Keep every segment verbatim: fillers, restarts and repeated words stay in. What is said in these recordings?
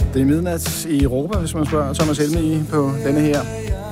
Det er midnat i Europa, hvis man spørger Thomas Helmig på denne her.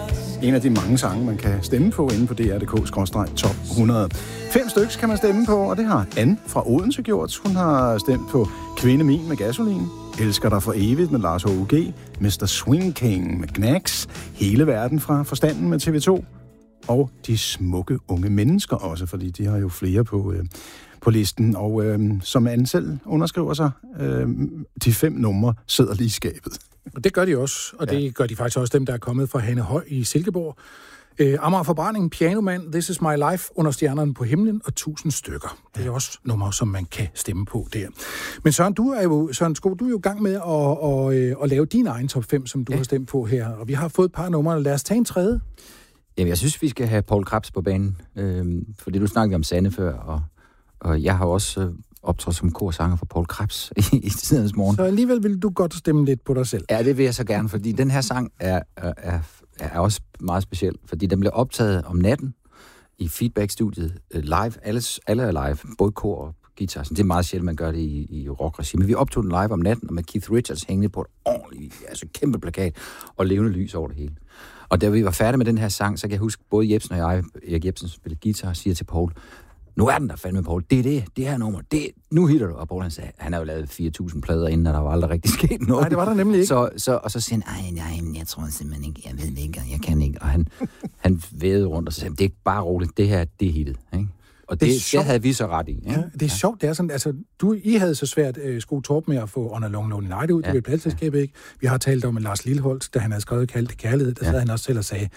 En af de mange sange, man kan stemme på inde på D R punktum d k top hundrede. Fem stykker kan man stemme på, og det har Anne fra Odense gjort. Hun har stemt på Kvinde Min med Gasolin, Elsker dig for evigt med Lars H U G, mister Swing King med Knacks, Hele verden fra Forstanden med T V to, og De smukke unge mennesker også, fordi de har jo flere på, øh, på listen. Og øh, som Anne selv underskriver sig, øh, de fem numre sidder lige i skabet. Og det gør de også, og det ja. gør de faktisk også dem, der er kommet fra Hanne Høj i Silkeborg. Øh, Amager Forbrænding, Pianoman, This Is My Life, Under stjernerne på himlen og tusind stykker. Det er også numre, som man kan stemme på der. Men Søren, du er jo, Søren Sko, du er jo i gang med at, og, og, at lave din egen top fem, som du ja. har stemt på her. Og vi har fået et par numre. Lad os tage en tredje. Jamen, jeg synes, vi skal have Poul Krebs på banen. Øhm, fordi du snakkede om Sanne før, og, og jeg har også øh, optrådt som korsanger for Poul Krebs i, i tidens morgen. Så alligevel vil du godt stemme lidt på dig selv. Ja, det vil jeg så gerne, fordi den her sang er, er, er også meget speciel, fordi den blev optaget om natten i Feedback-studiet live. Alle, alle er live, både kor og guitar. Det er meget sjældent, man gør det i, i rock-regi. Men vi optog den live om natten, og med Keith Richards hængende på et ordentligt, altså kæmpe plakat, og levende lys over det hele. Og da vi var færdige med den her sang, så kan jeg huske, både Jebsen og jeg, Erik Jebsen spillede guitar, siger til Poul, nu er den der fandme, Poul. Det er det, det her nummer. Det, nu hitter du. Og Poul, han sagde, han har jo lavet fire tusind plader inden, og der var aldrig rigtig sket noget. Nej, det var der nemlig ikke. Så, så, og så siger han, ej, nej, jeg tror simpelthen ikke, jeg ved ikke, jeg kan ikke. Og han, han vævede rundt og så sagde, det er bare roligt, det her, det er hittet. Ikke? Og det, det, det havde vi så ret i. Ikke? Ja, det er ja. sjovt, det er sådan, altså, du, I havde så svært, uh, Sko Torp, med at få On a Long Lonely Night ud, ja. det blev pladselskabet, ikke? Vi har talt om med Lars Lilleholdt, da han havde skrevet Kald det kærlighed, der ja. sad han også selv og sagde,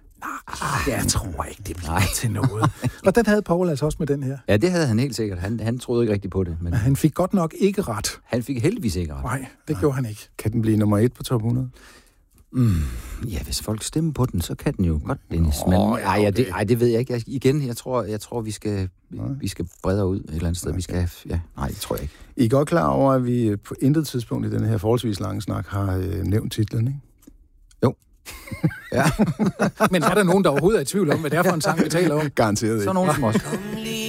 nej, jeg tror ikke, det bliver til noget. Og den havde Poul altså også med den her. Ja, det havde han helt sikkert. Han, han troede ikke rigtigt på det. Men... men han fik godt nok ikke ret. Han fik heldigvis ikke ret. Nej, det Nej. gjorde han ikke. Kan den blive nummer et på top hundrede? Mm, ja, hvis folk stemmer på den, så kan den jo godt, Dennis. Men, Nå, ej, ja, det, ej, det ved jeg ikke. Jeg, igen, jeg tror, jeg tror vi skal vi skal bredere ud et eller andet sted. Okay. Vi skal, ja, nej, det tror jeg ikke. I er godt klar over, at vi på intet tidspunkt i den her forholdsvis lange snak har øh, nævnt titlen, ikke? Jo. Ja. Men er der nogen, der overhovedet er i tvivl om, hvad det er for en sang, vi taler om? Garanteret ikke. Så er nogen som også.